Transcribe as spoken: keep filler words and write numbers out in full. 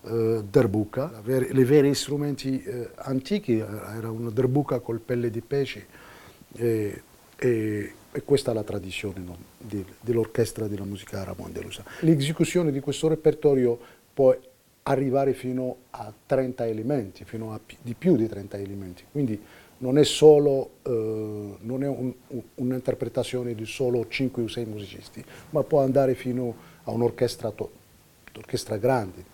eh, derbuca, i veri strumenti eh, antichi, era una derbuca col pelle di pesce, e, e, e questa è la tradizione, no, di, dell'orchestra della musica arabo-andalusa. L'esecuzione di questo repertorio può arrivare fino a trenta elementi, fino a di più di trenta elementi, quindi non è solo eh, non è un, un, un'interpretazione di solo cinque o sei musicisti, ma può andare fino a un'orchestra, un'orchestra grande.